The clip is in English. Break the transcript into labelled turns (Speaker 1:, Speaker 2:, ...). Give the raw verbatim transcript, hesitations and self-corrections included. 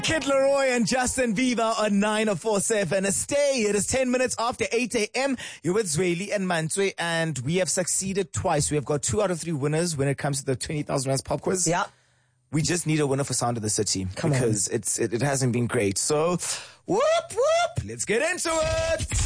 Speaker 1: Kid Leroy and Justin Bieber on nine oh four seven. Stay. It is ten minutes after eight a.m. You're with Zweli and Mantswe, and we have succeeded twice. We have got two out of three winners when it comes to the twenty thousand Rand pop quiz.
Speaker 2: Yeah.
Speaker 1: We just need a winner for Sound of the City.
Speaker 2: Come
Speaker 1: because on. it's it, it hasn't been great. So, whoop, whoop. Let's get into it.